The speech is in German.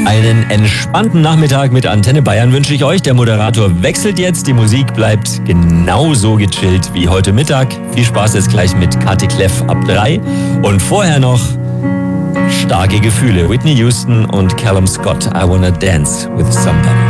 Einen entspannten Nachmittag mit Antenne Bayern wünsche ich euch. Der Moderator wechselt jetzt. Die Musik bleibt genauso gechillt wie heute Mittag. Viel Spaß jetzt gleich mit Kati Kleff ab 3. Und vorher noch starke Gefühle. Whitney Houston und Callum Scott. I Wanna Dance with Somebody.